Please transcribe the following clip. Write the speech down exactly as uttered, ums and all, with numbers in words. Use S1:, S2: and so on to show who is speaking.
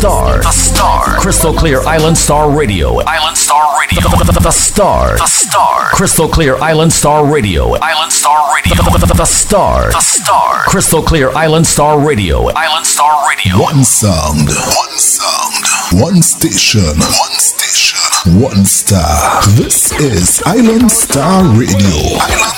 S1: Star. The Star. Crystal Clear Island Star Radio. Island Star Radio. The, the, the, the Star. The Star. Crystal Clear Island Star Radio. Island Star Radio. The, the, the, the Star. The Star. Crystal Clear Island Star Radio. Island Star Radio.
S2: One sound. One sound. One station. One station. One star. This is Island Star Radio. Island